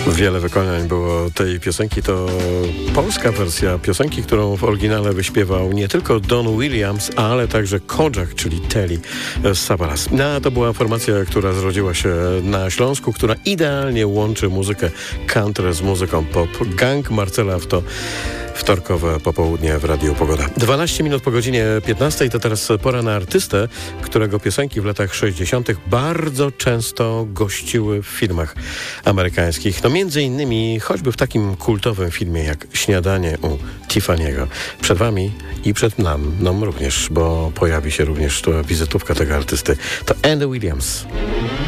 Wiele wykonań było tej piosenki. To polska wersja piosenki, którą w oryginale wyśpiewał nie tylko Don Williams, ale także Kojak, czyli Telly Savalas. To była formacja, która zrodziła się na Śląsku, która idealnie łączy muzykę country z muzyką pop. Gang Marcela w to wtorkowe popołudnie w Radiu Pogoda. 12 minut po godzinie 15 to teraz pora na artystę, którego piosenki w latach 60. bardzo często gościły w filmach amerykańskich. Między innymi choćby w takim kultowym filmie jak Śniadanie u Tiffany'ego. Przed wami i przed nam również, bo pojawi się również tu wizytówka tego artysty. To Andy Williams.